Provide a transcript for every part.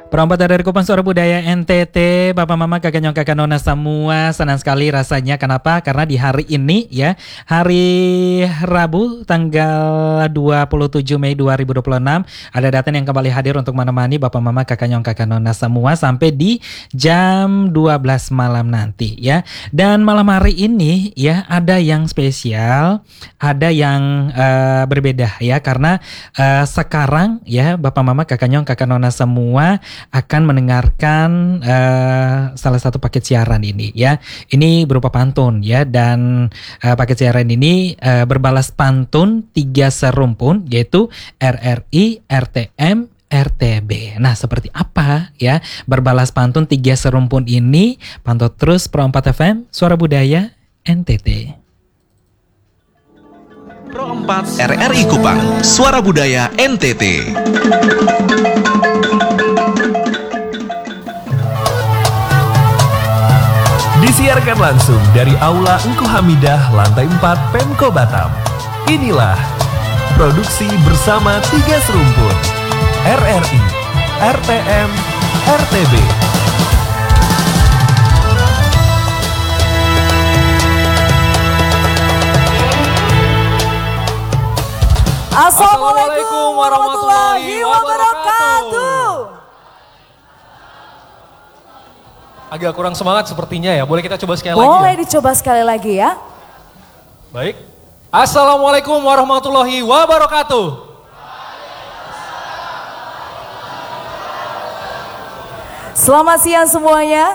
Perompak dari Kupang Suara Budaya NTT, Bapak Mama, Kakak Nyong, Kakak Nona semua senang sekali rasanya. Kenapa? Karena di hari ini ya, hari Rabu tanggal 27 Mei 2026 ada Daten yang kembali hadir untuk menemani Bapak Mama, Kakak Nyong, Kakak Nona semua sampai di jam 12 malam nanti ya. Dan malam hari ini ya ada yang spesial, ada yang berbeda ya, karena sekarang ya Bapak Mama, Kakak Nyong, Kakak Nona semua akan mendengarkan salah satu paket siaran ini ya. Ini berupa pantun ya, dan paket siaran ini berbalas pantun 3 serumpun, yaitu RRI, RTM, RTB. Nah, seperti apa ya berbalas pantun 3 serumpun ini? Pantau terus Pro 4 FM Suara Budaya NTT. Pro 4 RRI Kupang Suara Budaya NTT. Disiarkan langsung dari Aula Engku Hamidah lantai 4 Pemko Batam. Inilah produksi bersama 3 serumpun RRI, RTM, RTB. Assalamualaikum warahmatullahi wabarakatuh. Agak kurang semangat sepertinya ya. Boleh kita coba sekali lagi ya? Boleh dicoba sekali lagi ya. Baik. Assalamualaikum warahmatullahi wabarakatuh. Selamat siang semuanya.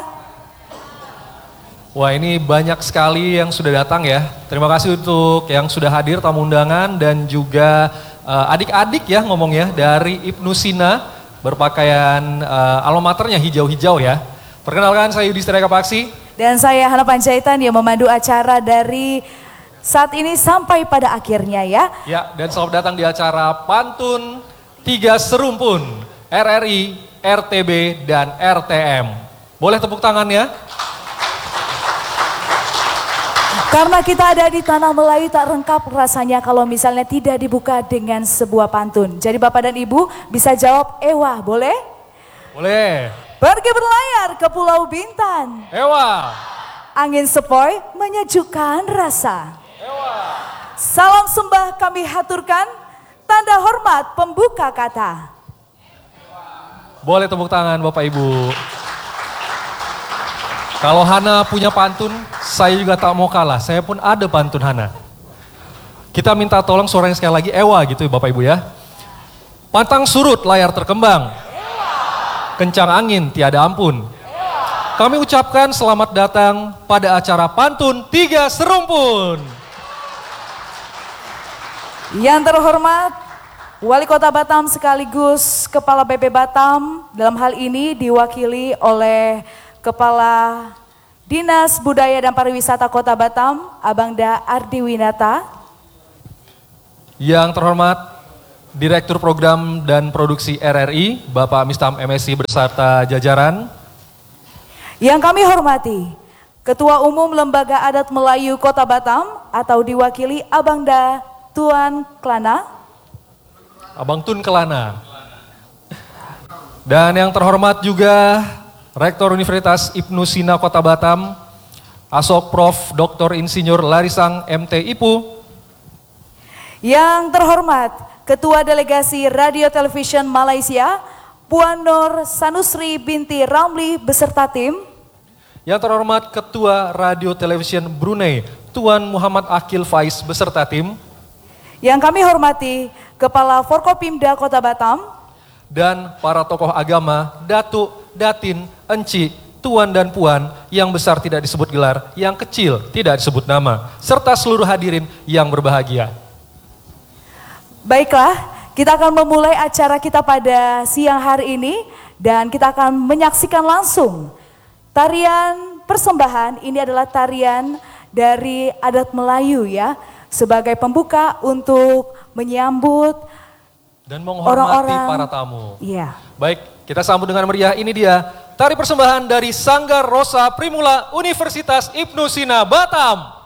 Wah, ini banyak sekali yang sudah datang ya. Terima kasih untuk yang sudah hadir tamu undangan dan juga adik-adik ya ngomongnya dari Ibnu Sina berpakaian alma maternya hijau-hijau ya. Perkenalkan, saya Yudhistira Kapaksi. Dan saya Hana Panjaitan yang memandu acara dari saat ini sampai pada akhirnya ya. Ya, dan selamat datang di acara Pantun 3 Serumpun RRI, RTB, dan RTM. Boleh tepuk tangannya? Karena kita ada di Tanah Melayu tak lengkap rasanya kalau misalnya tidak dibuka dengan sebuah pantun. Jadi Bapak dan Ibu bisa jawab Ewa, boleh? Boleh. Pergi berlayar ke Pulau Bintan. Ewa. Angin sepoi menyejukkan rasa. Ewa. Salam sembah kami haturkan, tanda hormat pembuka kata. Boleh tepuk tangan Bapak Ibu. Kalau Hana punya pantun, saya juga tak mau kalah. Saya pun ada pantun Hana. Kita minta tolong suaranya sekali lagi, Ewa gitu Bapak Ibu ya. Pantang surut layar terkembang. Kencang angin tiada ampun. Kami ucapkan selamat datang pada acara Pantun 3 Serumpun. Yang terhormat Wali Kota Batam sekaligus Kepala BP Batam, dalam hal ini diwakili oleh Kepala Dinas Budaya dan Pariwisata Kota Batam, Abangda Ardi Winata. Yang terhormat Direktur Program dan Produksi RRI, Bapak Mistam MSI beserta jajaran. Yang kami hormati, Ketua Umum Lembaga Adat Melayu Kota Batam atau diwakili Abangda Tuan Klana. Abang Tun Kelana. Dan yang terhormat juga Rektor Universitas Ibnu Sina Kota Batam, Asop Prof. Dr. Insinyur Larisang MT IPU. Yang terhormat Ketua Delegasi Radio Television Malaysia, Puan Nur Sanusri binti Ramli beserta tim. Yang terhormat Ketua Radio Television Brunei, Tuan Muhammad Akil Faiz beserta tim. Yang kami hormati Kepala Forkopimda Kota Batam. Dan para tokoh agama, Datuk, Datin, Enci, Tuan dan Puan, yang besar tidak disebut gelar, yang kecil tidak disebut nama, serta seluruh hadirin yang berbahagia. Baiklah, kita akan memulai acara kita pada siang hari ini dan kita akan menyaksikan langsung tarian persembahan. Ini adalah tarian dari adat Melayu ya, sebagai pembuka untuk menyambut dan menghormati orang-orang, para tamu. Iya. Baik, kita sambut dengan meriah. Ini dia tari persembahan dari Sanggar Rosa Primula Universitas Ibnu Sina Batam.